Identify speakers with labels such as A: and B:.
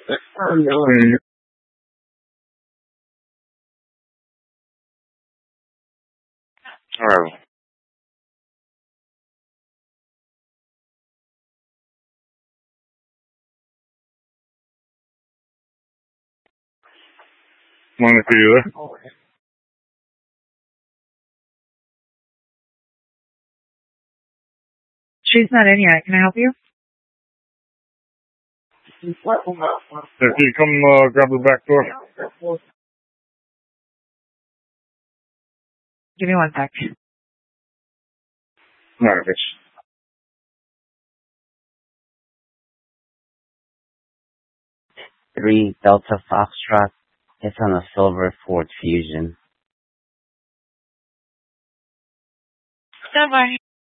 A: Mm. Alright. Monica, you there?
B: She's not in yet. Can I help you?
A: If you come grab the back door.
B: Give me one sec.
A: Alright, bitch.
C: 3 Delta Foxtrot. It's on a silver Ford Fusion.
B: Bye-bye.